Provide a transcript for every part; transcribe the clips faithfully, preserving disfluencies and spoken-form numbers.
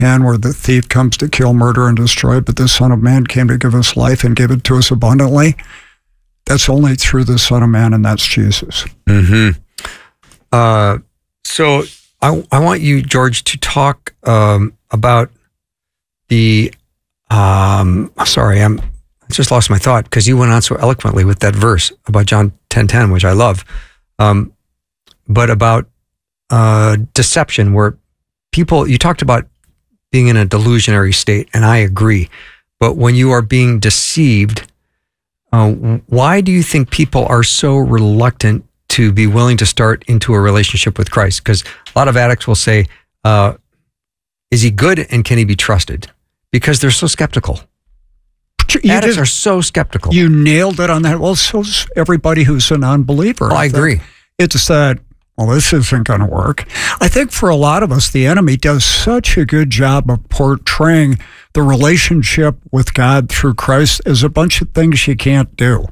ten, where the thief comes to kill, murder, and destroy, but the Son of Man came to give us life and give it to us abundantly. That's only through the Son of Man, and that's Jesus. Mm-hmm. Uh, so I, I want you, George, to talk um, about the, um, sorry, I'm, I just lost my thought because you went on so eloquently with that verse about John ten ten, which I love, um, but about uh, deception, where people, you talked about being in a delusionary state, and I agree, but when you are being deceived, uh, why do you think people are so reluctant to be willing to start into a relationship with Christ? Because a lot of addicts will say, uh, is he good and can he be trusted? Because they're so skeptical. You Addicts just, are so skeptical. You nailed it on that. Well, so's everybody who's a non-believer. Well, I agree. It's that, well, this isn't going to work. I think for a lot of us, the enemy does such a good job of portraying the relationship with God through Christ as a bunch of things you can't do.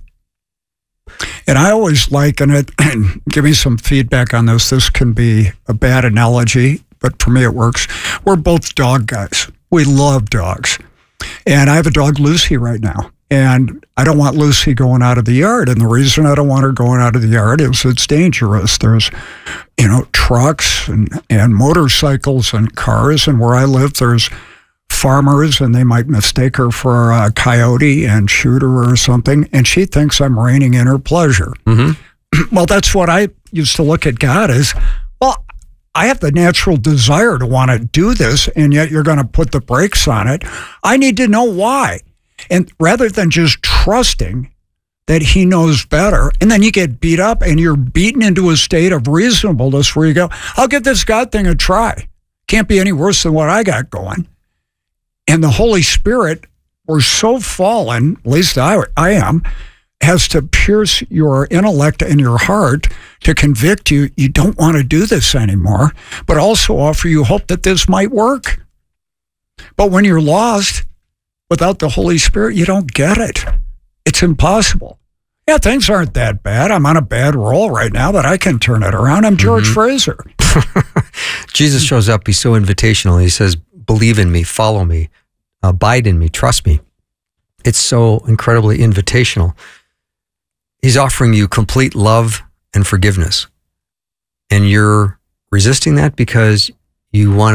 And I always liken it, and give me some feedback on this. This can be a bad analogy, but for me it works. We're both dog guys. We love dogs. And I have a dog, Lucy, right now. And I don't want Lucy going out of the yard. And the reason I don't want her going out of the yard is it's dangerous. There's, you know, trucks and, and motorcycles and cars. And where I live, there's farmers, and they might mistake her for a coyote and shoot her or something. And she thinks I'm reining in her pleasure. Mm-hmm. Well, that's what I used to look at God as. Well, I have the natural desire to want to do this, and yet you're going to put the brakes on it. I need to know why. And rather than just trusting that he knows better, and then you get beat up and you're beaten into a state of reasonableness where you go, I'll give this God thing a try. Can't be any worse than what I got going. And the Holy Spirit, we're so fallen, at least I, I am, has to pierce your intellect and your heart to convict you, you don't want to do this anymore, but also offer you hope that this might work. But when you're lost without the Holy Spirit, you don't get it. It's impossible. Yeah, things aren't that bad. I'm on a bad roll right now, but I can turn it around. I'm George mm-hmm. Fraser. Jesus shows up. He's so invitational. He says, believe in me, follow me, abide in me, trust me. It's so incredibly invitational. He's offering you complete love and forgiveness. And you're resisting that because you want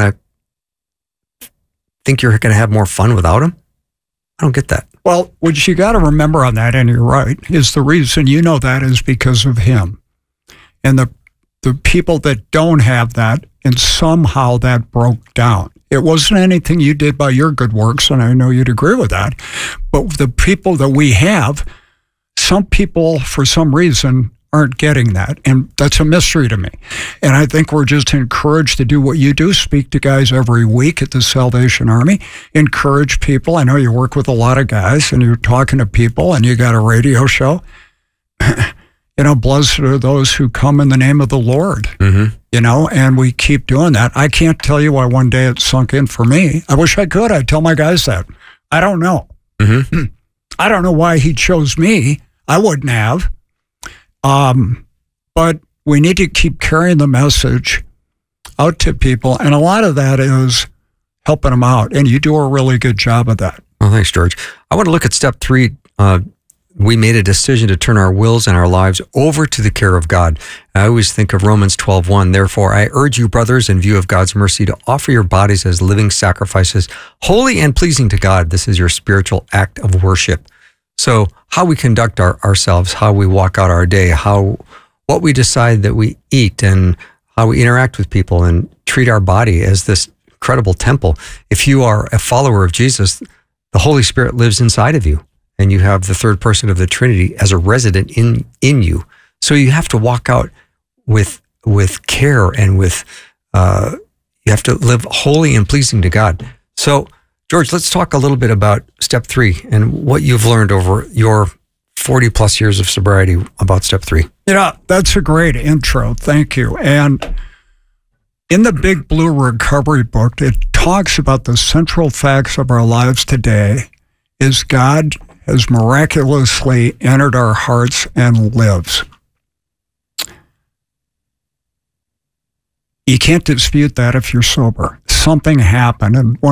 to think you're going to have more fun without him? I don't get that. Well, what you got to remember on that, and you're right, is the reason you know that is because of him. And the the people that don't have that, and somehow that broke down. It wasn't anything you did by your good works, and I know you'd agree with that. But the people that we have, some people, for some reason, aren't getting that. And that's a mystery to me. And I think we're just encouraged to do what you do. Speak to guys every week at the Salvation Army. Encourage people. I know you work with a lot of guys and you're talking to people and you got a radio show. You know, blessed are those who come in the name of the Lord. Mm-hmm. You know, and we keep doing that. I can't tell you why one day it sunk in for me. I wish I could. I'd tell my guys that. I don't know. Mm-hmm. I don't know why he chose me. I wouldn't have. Um, but we need to keep carrying the message out to people. And a lot of that is helping them out. And you do a really good job of that. Well, thanks, George. I want to look at step three. Uh, we made a decision to turn our wills and our lives over to the care of God. I always think of Romans twelve one. Therefore, I urge you, brothers, in view of God's mercy, to offer your bodies as living sacrifices, holy and pleasing to God. This is your spiritual act of worship. So how we conduct our, ourselves, how we walk out our day, how what we decide that we eat, and how we interact with people and treat our body as this incredible temple. If you are a follower of Jesus, the Holy Spirit lives inside of you, and you have the third person of the Trinity as a resident in, in you. So you have to walk out with with care and with, uh, you have to live holy and pleasing to God. So George, let's talk a little bit about step three and what you've learned over your forty plus years of sobriety about step three. Yeah, that's a great intro. Thank you. And in the Big Blue Recovery book, it talks about the central facts of our lives today is God has miraculously entered our hearts and lives. You can't dispute that if you're sober. Something happened. And one